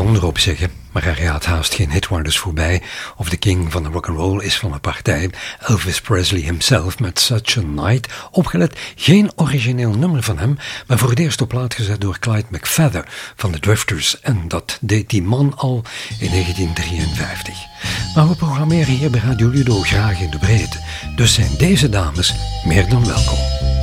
erop zeggen, maar hij gaat haast geen hitwonders voorbij of de king van de rock'n'roll is van de partij, Elvis Presley himself met Such a Night. Opgelet, geen origineel nummer van hem, maar voor het eerst op plaat gezet door Clyde McPhatter van de Drifters, en dat deed die man al in 1953. Maar we programmeren hier bij Radio Ludo graag in de breedte, dus zijn deze dames meer dan welkom.